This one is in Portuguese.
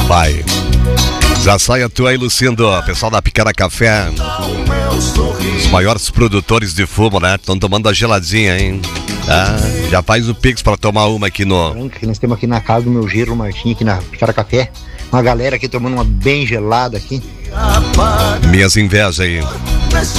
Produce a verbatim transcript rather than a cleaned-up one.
Vai. Já sai a tua aí, Lucindo. Pessoal da Picada Café. Os maiores produtores de fumo, né? Estão tomando a geladinha, hein? Ah, já faz o Pix pra tomar uma aqui no... Que nós temos aqui na casa do meu Giro Martim, aqui na Picada Café. Uma galera aqui tomando uma bem gelada aqui. Minhas invejas aí.